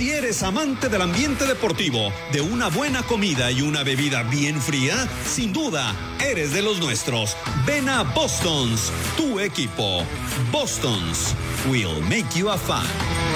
si eres amante del ambiente deportivo, de una buena comida y una bebida bien fría, sin duda, eres de los nuestros. Ven a Boston's, tu equipo. Boston's will make you a fan.